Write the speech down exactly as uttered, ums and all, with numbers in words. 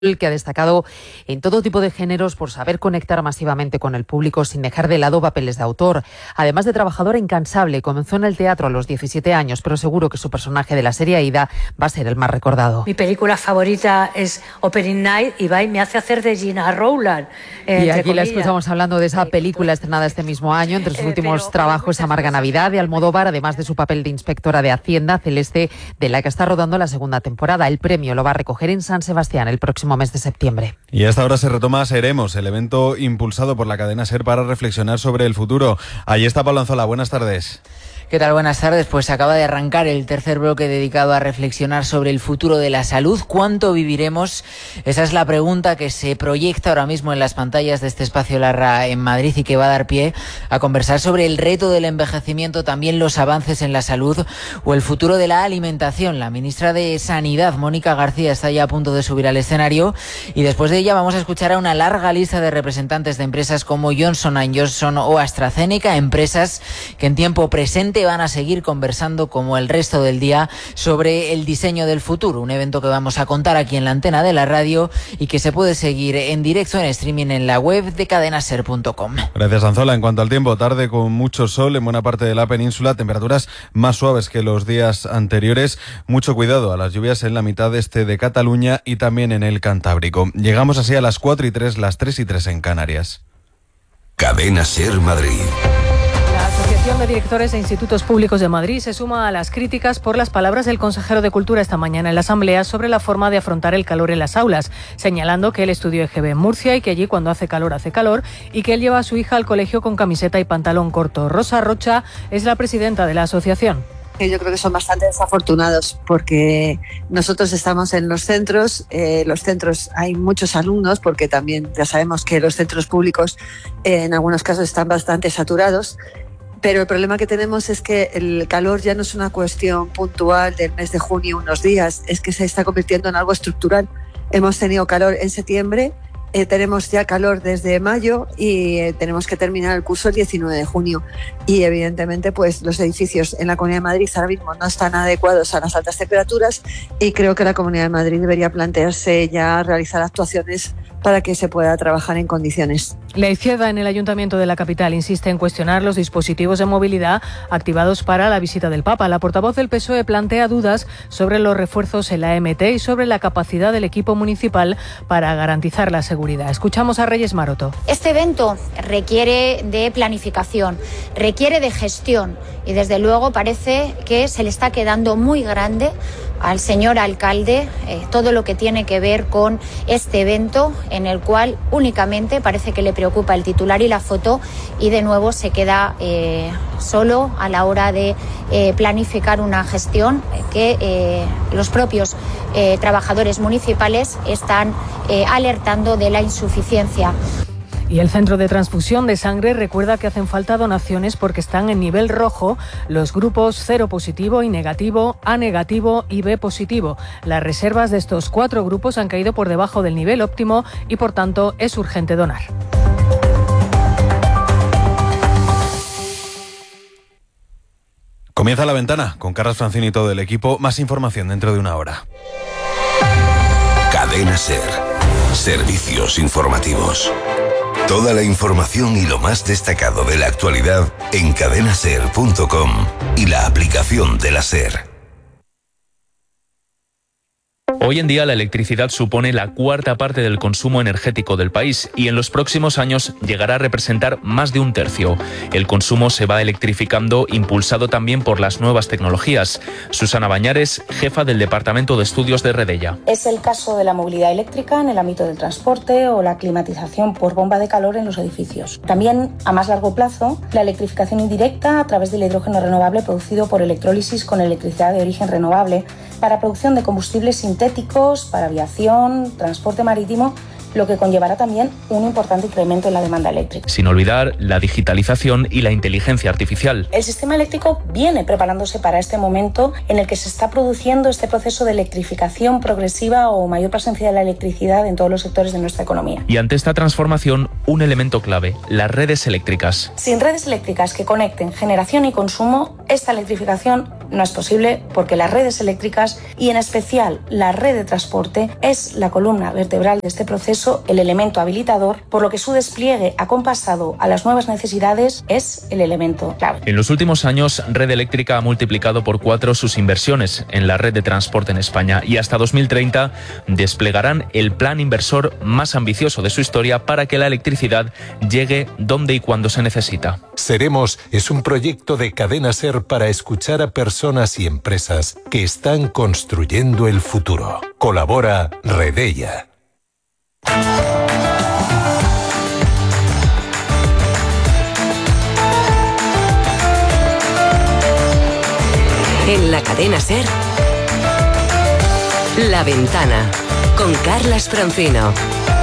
que ha destacado en todo tipo de géneros por saber conectar masivamente con el público sin dejar de lado papeles de autor. Además de trabajadora incansable, comenzó en el teatro a los diecisiete años, pero seguro que su personaje de la serie Aida va a ser el más recordado. Mi película favorita es Opening Night y va y me hace hacer de Gina Rowland. Eh, y aquí comillas. La escuchamos hablando de esa película estrenada este mismo año. Entre sus eh, últimos pero, trabajos, pero, Amarga Navidad de Almodóvar, además de su papel de inspectora de Hacienda, Celeste, de la que está rodando la segunda temporada. El premio lo va a recoger en San Sebastián el próximo mes de septiembre. Y a esta hora se retoma Seremos, el evento impulsado por la cadena SER para reflexionar sobre el futuro. Allí está Pablo Anzola, buenas tardes. ¿Qué tal? Buenas tardes. Pues acaba de arrancar el tercer bloque dedicado a reflexionar sobre el futuro de la salud. ¿Cuánto viviremos? Esa es la pregunta que se proyecta ahora mismo en las pantallas de este espacio Larra en Madrid y que va a dar pie a conversar sobre el reto del envejecimiento, también los avances en la salud o el futuro de la alimentación. La ministra de Sanidad, Mónica García, está ya a punto de subir al escenario y después de ella vamos a escuchar a una larga lista de representantes de empresas como Johnson and Johnson o AstraZeneca, empresas que en tiempo presente van a seguir conversando como el resto del día sobre el diseño del futuro, un evento que vamos a contar aquí en la antena de la radio y que se puede seguir en directo en streaming en la web de cadena ser punto com. Gracias, Anzola. En cuanto al tiempo, tarde con mucho sol en buena parte de la península, temperaturas más suaves que los días anteriores. Mucho cuidado a las lluvias en la mitad este de Cataluña y también en el Cantábrico. Llegamos así a las cuatro y tres, las tres y tres en Canarias. Cadena SER Madrid. La Asociación de Directores de Institutos Públicos de Madrid se suma a las críticas por las palabras del consejero de Cultura esta mañana en la Asamblea sobre la forma de afrontar el calor en las aulas, señalando que él estudió E G B en Murcia y que allí cuando hace calor hace calor y que él lleva a su hija al colegio con camiseta y pantalón corto. Rosa Rocha es la presidenta de la asociación. Yo creo que son bastante desafortunados porque nosotros estamos en los centros, eh, los centros hay muchos alumnos porque también ya sabemos que los centros públicos eh, en algunos casos están bastante saturados, pero el problema que tenemos es que el calor ya no es una cuestión puntual del mes de junio unos días, es que se está convirtiendo en algo estructural. Hemos tenido calor en septiembre, Eh, tenemos ya calor desde mayo y eh, tenemos que terminar el curso el diecinueve de junio y evidentemente pues los edificios en la Comunidad de Madrid ahora mismo no están adecuados a las altas temperaturas y creo que la Comunidad de Madrid debería plantearse ya realizar actuaciones para que se pueda trabajar en condiciones. La izquierda en el Ayuntamiento de la capital insiste en cuestionar los dispositivos de movilidad activados para la visita del Papa. La portavoz del P S O E plantea dudas sobre los refuerzos en la E M T y sobre la capacidad del equipo municipal para garantizar la seguridad. Escuchamos a Reyes Maroto. Este evento requiere de planificación, requiere de gestión y desde luego parece que se le está quedando muy grande al señor alcalde eh, todo lo que tiene que ver con este evento en el cual únicamente parece que le preocupa el titular y la foto y de nuevo se queda eh, solo a la hora de eh, planificar una gestión que eh, los propios eh, trabajadores municipales están eh, alertando de la insuficiencia. Y el Centro de Transfusión de Sangre recuerda que hacen falta donaciones porque están en nivel rojo los grupos cero positivo y negativo, A negativo y B positivo. Las reservas de estos cuatro grupos han caído por debajo del nivel óptimo y por tanto es urgente donar. Comienza La Ventana con Carlos Francini y todo el equipo. Más información dentro de una hora. Cadena SER. Servicios informativos. Toda la información y lo más destacado de la actualidad en cadena ser punto com y la aplicación de la SER. Hoy en día la electricidad supone la cuarta parte del consumo energético del país y en los próximos años llegará a representar más de un tercio. El consumo se va electrificando, impulsado también por las nuevas tecnologías. Susana Bañares, jefa del Departamento de Estudios de Redella. Es el caso de la movilidad eléctrica en el ámbito del transporte o la climatización por bomba de calor en los edificios. También, a más largo plazo, la electrificación indirecta a través del hidrógeno renovable producido por electrólisis con electricidad de origen renovable para producción de combustibles sintéticos, para aviación, transporte marítimo, lo que conllevará también un importante incremento en la demanda eléctrica. Sin olvidar la digitalización y la inteligencia artificial. El sistema eléctrico viene preparándose para este momento en el que se está produciendo este proceso de electrificación progresiva o mayor presencia de la electricidad en todos los sectores de nuestra economía. Y ante esta transformación, un elemento clave, las redes eléctricas. Sin redes eléctricas que conecten generación y consumo, esta electrificación no es posible porque las redes eléctricas y en especial la red de transporte es la columna vertebral de este proceso, el elemento habilitador, por lo que su despliegue acompasado a las nuevas necesidades es el elemento clave. En los últimos años, Red Eléctrica ha multiplicado por cuatro sus inversiones en la red de transporte en España y hasta dos mil treinta desplegarán el plan inversor más ambicioso de su historia para que la electricidad llegue donde y cuando se necesita. Seremos es un proyecto de Cadena SER para escuchar a personas y empresas que están construyendo el futuro. Colabora Redella. En la Cadena SER, La Ventana, con Carlas Francino.